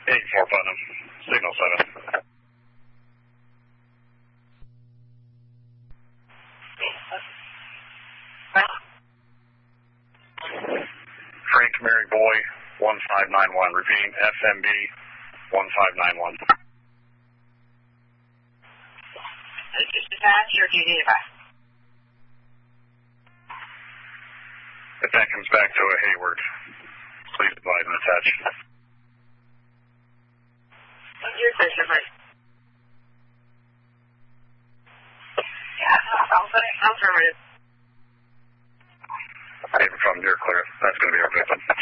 8-4 Putnam, signal 7. Frank Mary Boy 1591, repeating FMB 1591. Is this attached or do you need it back? If that comes back to a Hayward, please advise and attach. Your question, please. Yeah, I'll affirmative. Haven from, you're clear. That's going to be our victim.